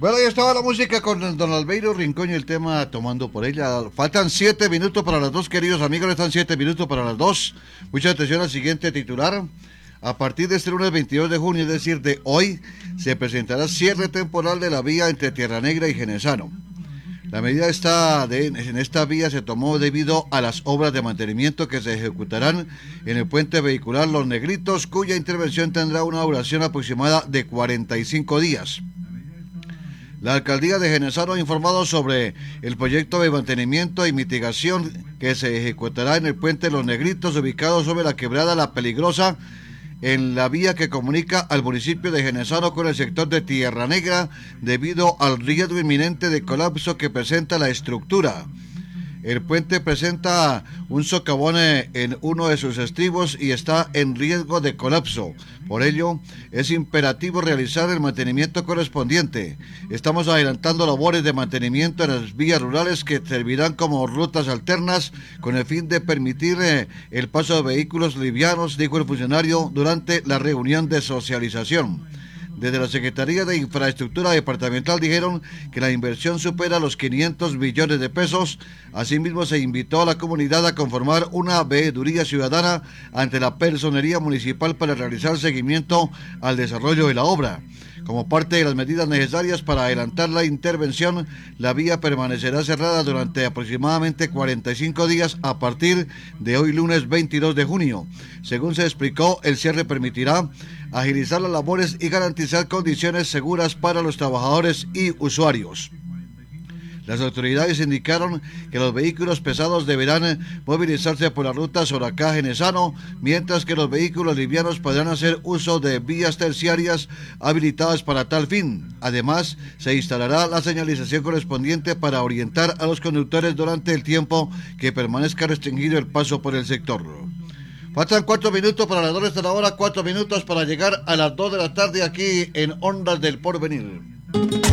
Bueno, ahí estaba la música con don Albeiro Rincón y el tema Tomando por ella. Faltan 7 minutos para las 2, queridos amigos, están 7 minutos para las 2. Mucha atención al siguiente titular. A partir de este lunes 22 de junio, es decir, de hoy, se presentará cierre temporal de la vía entre Tierra Negra y Genesano. La medida en esta vía se tomó debido a las obras de mantenimiento que se ejecutarán en el puente vehicular Los Negritos, cuya intervención tendrá una duración aproximada de 45 días. La alcaldía de Genesano ha informado sobre el proyecto de mantenimiento y mitigación que se ejecutará en el puente Los Negritos, ubicado sobre la quebrada La Peligrosa, en la vía que comunica al municipio de Genesano con el sector de Tierra Negra, debido al riesgo inminente de colapso que presenta la estructura. El puente presenta un socavón en uno de sus estribos y está en riesgo de colapso. Por ello, es imperativo realizar el mantenimiento correspondiente. Estamos adelantando labores de mantenimiento en las vías rurales que servirán como rutas alternas con el fin de permitir el paso de vehículos livianos, dijo el funcionario durante la reunión de socialización. Desde la Secretaría de Infraestructura Departamental dijeron que la inversión supera los 500 millones de pesos. Asimismo, se invitó a la comunidad a conformar una veeduría ciudadana ante la Personería Municipal para realizar seguimiento al desarrollo de la obra. Como parte de las medidas necesarias para adelantar la intervención, la vía permanecerá cerrada durante aproximadamente 45 días a partir de hoy lunes 22 de junio. Según se explicó, el cierre permitirá agilizar las labores y garantizar condiciones seguras para los trabajadores y usuarios. Las autoridades indicaron que los vehículos pesados deberán movilizarse por la ruta Soracá-Genesano, mientras que los vehículos livianos podrán hacer uso de vías terciarias habilitadas para tal fin. Además, se instalará la señalización correspondiente para orientar a los conductores durante el tiempo que permanezca restringido el paso por el sector. Faltan 4 minutos para las 2 de la hora, 4 minutos para llegar a las 2 de la tarde aquí en Ondas del Porvenir.